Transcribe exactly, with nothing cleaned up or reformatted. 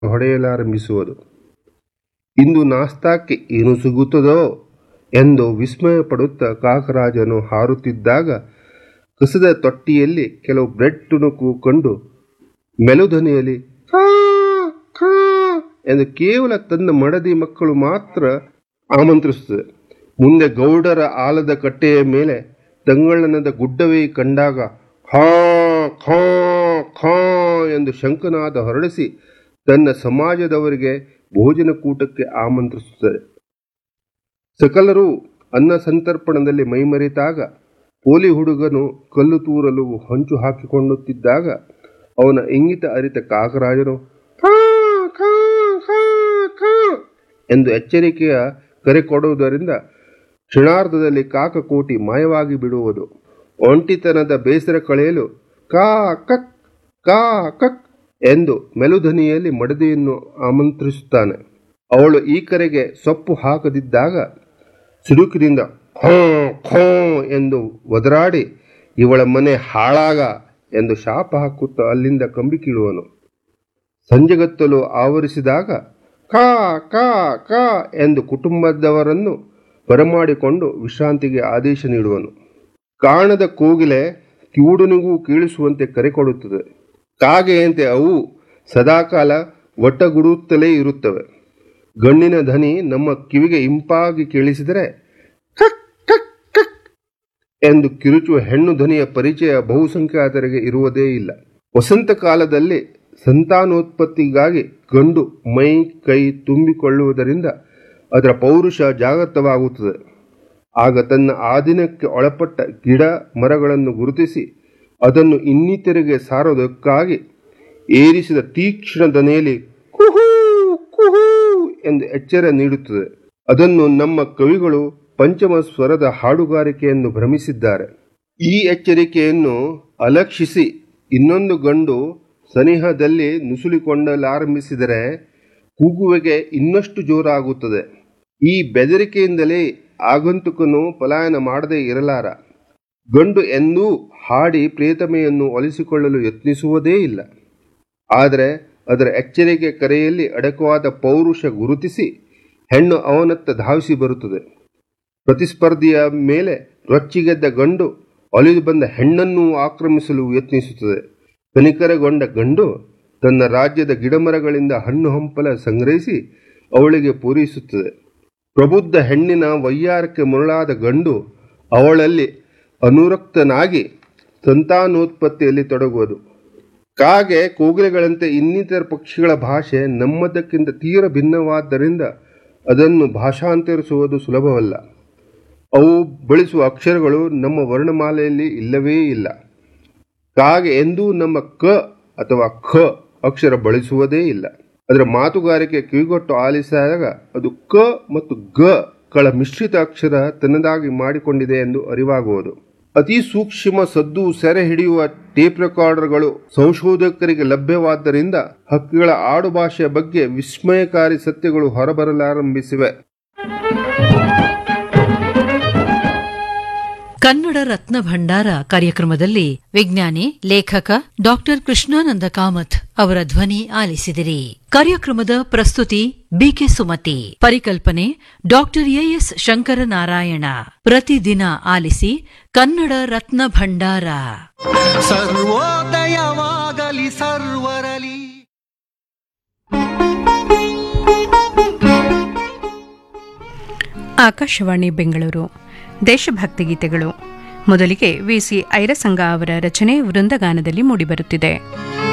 ಹೊಡೆಯಲಾರಂಭಿಸುವುದು. ಇಂದು ನಾಸ್ತಾಕ್ಕೆ ಏನು ಸಿಗುತ್ತದೋ ಎಂದು ವಿಸ್ಮಯ ಪಡುತ್ತಾ ಕಾಕರಾಜನು ಹಾರುತ್ತಿದ್ದಾಗ ಕಸದ ತೊಟ್ಟಿಯಲ್ಲಿ ಕೆಲವು ಬ್ರೆಡ್ ತುಣುಕು ಕಂಡು ಮೆಲುಧ್ವನಿಯಲ್ಲಿ ಖಾ ಖಾ ಎಂದು ಕೇವಲ ತನ್ನ ಮಡದಿ ಮಕ್ಕಳು ಮಾತ್ರ ಆಮಂತ್ರಿಸುತ್ತದೆ. ಮುಂದೆ ಗೌಡರ ಆಲದ ಕಟ್ಟೆಯ ಮೇಲೆ ತಂಗಳನದ ಗುಡ್ಡವೇ ಕಂಡಾಗ ಖಾ ಖಾ ಖಾ ಎಂದು ಶಂಖನಾದ ಹೊರಡಿಸಿ ತನ್ನ ಸಮಾಜದವರಿಗೆ ಭೋಜನ ಕೂಟಕ್ಕೆ ಆಮಂತ್ರಿಸುತ್ತದೆ. ಸಕಲರು ಅನ್ನ ಸಂತರ್ಪಣದಲ್ಲಿ ಮೈಮರೆತಾಗ ಪೋಲಿ ಹುಡುಗನು ಕಲ್ಲು ತೂರಲು ಹೊಂಚು ಹಾಕಿಕೊಳ್ಳುತ್ತಿದ್ದಾಗ ಅವನ ಇಂಗಿತ ಅರಿತ ಕಾಕರಾಜನು ಖಾ ಖಾ ಖಾ ಖಾ ಎಂದು ಎಚ್ಚರಿಕೆಯ ಕರೆ ಕೊಡುವುದರಿಂದ ಕ್ಷಣಾರ್ಧದಲ್ಲಿ ಕಾಕಕೋಟಿ ಮಾಯವಾಗಿ ಬಿಡುವುದು. ಒಂಟಿತನದ ಬೇಸರ ಕಳೆಯಲು ಕಾ ಕಕ್ ಕಾ ಕಕ್ ಎಂದು ಮೆಲುಧ್ವನಿಯಲ್ಲಿ ಮಡದಿಯನ್ನು ಆಮಂತ್ರಿಸುತ್ತಾನೆ. ಅವಳು ಈ ಕರೆಗೆ ಸೊಪ್ಪು ಹಾಕದಿದ್ದಾಗ ಸಿಡುಕಿನಿಂದ ಖೋ ಖೋ ಎಂದು ಒದರಾಡಿ ಇವಳ ಮನೆ ಹಾಳಾಗ ಎಂದು ಶಾಪ ಹಾಕುತ್ತಾ ಅಲ್ಲಿಂದ ಕಂಬಿ ಕೀಳುವನು. ಸಂಜೆಗತ್ತಲು ಆವರಿಸಿದಾಗ ಕಾ ಕಾ ಕಾ ಎಂದು ಕುಟುಂಬದವರನ್ನು ಬರಮಾಡಿಕೊಂಡು ವಿಶ್ರಾಂತಿಗೆ ಆದೇಶ ನೀಡುವನು. ಕಾಣದ ಕೋಗಿಲೆ ಕಿವುಡನಿಗೂ ಕೇಳಿಸುವಂತೆ ಕರೆ ಕೊಡುತ್ತದೆ. ಕಾಗೆಯಂತೆ ಅವು ಸದಾಕಾಲ ಒಟ್ಟಗುಡುತ್ತಲೇ ಇರುತ್ತವೆ. ಗಣ್ಣಿನ ಧ್ವನಿ ನಮ್ಮ ಕಿವಿಗೆ ಇಂಪಾಗಿ ಕೇಳಿಸಿದರೆ ಕಕ್ ಕಕ್ ಕಕ್ ಎಂದು ಕಿರುಚುವ ಹೆಣ್ಣು ಧ್ವನಿಯ ಪರಿಚಯ ಬಹುಸಂಖ್ಯಾತರಿಗೆ ಇರುವುದೇ ಇಲ್ಲ. ವಸಂತ ಕಾಲದಲ್ಲಿ ಸಂತಾನೋತ್ಪತ್ತಿಗಾಗಿ ಗಂಡು ಮೈ ಕೈ ತುಂಬಿಕೊಳ್ಳುವುದರಿಂದ ಅದರ ಪೌರುಷ ಜಾಗೃತವಾಗುತ್ತದೆ. ಆಗ ತನ್ನ ಆಧೀನಕ್ಕೆ ಒಳಪಟ್ಟ ಗಿಡ ಮರಗಳನ್ನು ಗುರುತಿಸಿ ಅದನ್ನು ಇನ್ನಿತರಿಗೆ ಸಾರೋದಕ್ಕಾಗಿ ಏರಿಸಿದ ತೀಕ್ಷ್ಣ ದನೆಯಲ್ಲಿ ಕುಹೂ ಕುಹೂ ಎಂದು ಎಚ್ಚರ ನೀಡುತ್ತದೆ. ಅದನ್ನು ನಮ್ಮ ಕವಿಗಳು ಪಂಚಮ ಸ್ವರದ ಹಾಡುಗಾರಿಕೆಯನ್ನು ಭ್ರಮಿಸಿದ್ದಾರೆ. ಈ ಎಚ್ಚರಿಕೆಯನ್ನು ಅಲಕ್ಷಿಸಿ ಇನ್ನೊಂದು ಗಂಡು ಸನಿಹದಲ್ಲಿ ನುಸುಳಿಕೊಳ್ಳಲಾರಂಭಿಸಿದರೆ ಕೂಗುವಿಗೆ ಇನ್ನಷ್ಟು ಜೋರಾಗುತ್ತದೆ. ಈ ಬೆದರಿಕೆಯಿಂದಲೇ ಆಗಂತುಕನು ಪಲಾಯನ ಮಾಡದೇ ಇರಲಾರ. ಗಂಡು ಎಂದೂ ಹಾಡಿ ಪ್ರೇತಮೆಯನ್ನು ಒಲಿಸಿಕೊಳ್ಳಲು ಯತ್ನಿಸುವುದೇ ಇಲ್ಲ. ಆದರೆ ಅದರ ಎಚ್ಚರಿಕೆ ಕರೆಯಲ್ಲಿ ಅಡಕವಾದ ಪೌರುಷ ಗುರುತಿಸಿ ಹೆಣ್ಣು ಅವನತ್ತ ಧಾವಿಸಿ ಬರುತ್ತದೆ. ಪ್ರತಿಸ್ಪರ್ಧಿಯ ಮೇಲೆ ರೊಚ್ಚಿಗೆದ್ದ ಗಂಡು ಒಲಿದು ಬಂದ ಹೆಣ್ಣನ್ನು ಆಕ್ರಮಿಸಲು ಯತ್ನಿಸುತ್ತದೆ. ಕನಿಕರಗೊಂಡ ಗಂಡು ತನ್ನ ರಾಜ್ಯದ ಗಿಡಮರಗಳಿಂದ ಹಣ್ಣು ಹಂಪಲ ಸಂಗ್ರಹಿಸಿ ಅವಳಿಗೆ ಪೂರೈಸುತ್ತದೆ. ಪ್ರಬುದ್ಧ ಹೆಣ್ಣಿನ ವಯ್ಯಾರಕ್ಕೆ ಮರುಳಾದ ಗಂಡು ಅವಳಲ್ಲಿ ಅನುರಕ್ತನಾಗಿ ಸಂತಾನೋತ್ಪತ್ತಿಯಲ್ಲಿ ತೊಡಗುವುದು. ಕಾಗೆ ಕೋಗಿಲೆಗಳಂತೆ ಇನ್ನಿತರ ಪಕ್ಷಿಗಳ ಭಾಷೆ ನಮ್ಮದಕ್ಕಿಂತ ತೀರ ಭಿನ್ನವಾದ್ದರಿಂದ ಅದನ್ನು ಭಾಷಾಂತರಿಸುವುದು ಸುಲಭವಲ್ಲ. ಅವು ಬಳಸುವ ಅಕ್ಷರಗಳು ನಮ್ಮ ವರ್ಣಮಾಲೆಯಲ್ಲಿ ಇಲ್ಲವೇ ಇಲ್ಲ. ಕಾಗೆ ಎಂದೂ ನಮ್ಮ ಕ ಅಥವಾ ಖ ಅಕ್ಷರ ಬಳಸುವುದೇ ಇಲ್ಲ. ಅದರ ಮಾತುಗಾರಿಕೆ ಕಿವಿಗೊಟ್ಟು ಆಲಿಸಿದಾಗ ಅದು ಕ ಮತ್ತು ಗ ಗಳ ಮಿಶ್ರಿತ ಅಕ್ಷರ ತನ್ನದಾಗಿ ಮಾಡಿಕೊಂಡಿದೆ ಎಂದು ಅರಿವಾಗುವುದು. ಅತಿ ಸೂಕ್ಷ್ಮ ಸದ್ದು ಸೆರೆ ಹಿಡಿಯುವ ಟೇಪ್ ರೆಕಾರ್ಡರ್ಗಳು ಸಂಶೋಧಕರಿಗೆ ಲಭ್ಯವಾದ್ದರಿಂದ ಹಕ್ಕಿಗಳ ಆಡುಭಾಷೆಯ ಬಗ್ಗೆ ವಿಸ್ಮಯಕಾರಿ ಸತ್ಯಗಳು ಹೊರಬರಲಾರಂಭಿಸಿವೆ. ಕನ್ನಡ ರತ್ನ ಭಂಡಾರ ಕಾರ್ಯಕ್ರಮದಲ್ಲಿ ವಿಜ್ಞಾನಿ ಲೇಖಕ ಡಾಕ್ಟರ್ ಕೃಷ್ಣಾನಂದ ಕಾಮತ್ ಅವರ ಧ್ವನಿ ಆಲಿಸಿದಿರಿ. ಕಾರ್ಯಕ್ರಮದ ಪ್ರಸ್ತುತಿ ಬಿಕೆ ಸುಮತಿ. ಪರಿಕಲ್ಪನೆ ಡಾಕ್ಟರ್ ಎಎಸ್ ಶಂಕರನಾರಾಯಣ. ಪ್ರತಿದಿನ ಆಲಿಸಿ ಕನ್ನಡ ರತ್ನ ಭಂಡಾರ. ಸರ್ವೋದಯವಾಗಲಿ ಸರ್ವರಲಿ. ಆಕಾಶವಾಣಿ ಬೆಂಗಳೂರು. ದೇಶಭಕ್ತಿ ಗೀತೆಗಳು. ಮೊದಲಿಗೆ ವಿ ಸಿ ಐರಸಂಗ ಅವರ ರಚನೆ ವೃಂದಗಾನದಲ್ಲಿ ಮೂಡಿಬರುತ್ತಿದೆ.